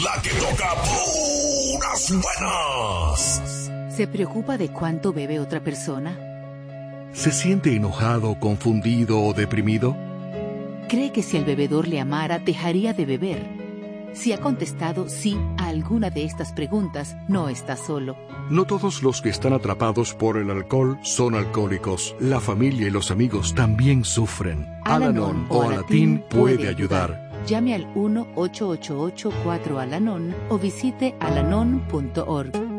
La que toca puras buenas. ¿Se preocupa de cuánto bebe otra persona? ¿Se siente enojado, confundido o deprimido? ¿Cree que si el bebedor le amara, dejaría de beber? Si ha contestado sí a alguna de estas preguntas, no está solo. No todos los que están atrapados por el alcohol son alcohólicos. La familia y los amigos también sufren. Al-Anon o Alatín puede ayudar. Llame al 1-888-4-ALANON o visite alanon.org.